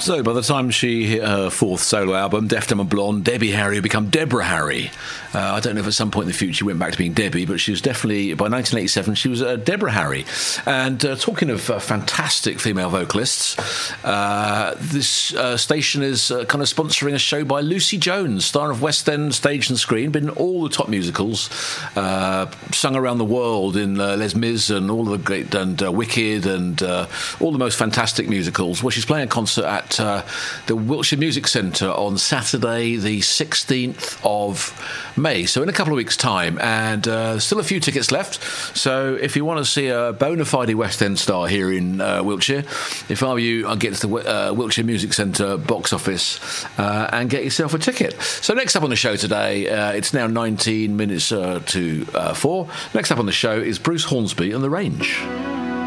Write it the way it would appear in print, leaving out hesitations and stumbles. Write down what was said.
So by the time she hit her fourth solo album, Deaf, Dumb and Blonde, Debbie Harry had become Deborah Harry. I don't know if at some point in the future she went back to being Debbie, but she was definitely, by 1987, she was Deborah Harry. And talking of fantastic female vocalists, this station is kind of sponsoring a show by Lucy Jones, star of West End stage and screen, been in all the top musicals, sung around the world in Les Mis and all the great, and Wicked and all the most fantastic musicals. Well, she's playing a concert at the Wiltshire Music Centre on Saturday the 16th of May, so in a couple of weeks' time, and still a few tickets left. So if you want to see a bona fide West End star here in Wiltshire, if I were you, I'd get to the Wiltshire Music Centre box office and get yourself a ticket. So next up on the show today, it's now 19 minutes to 4. Next up on the show is Bruce Hornsby and The Range.